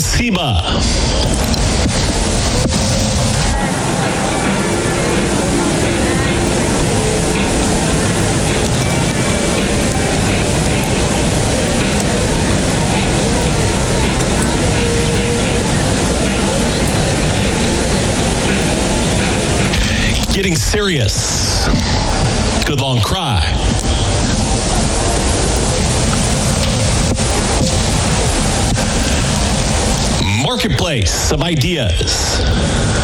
Placebo. Getting serious. Good long cry. Marketplace of ideas.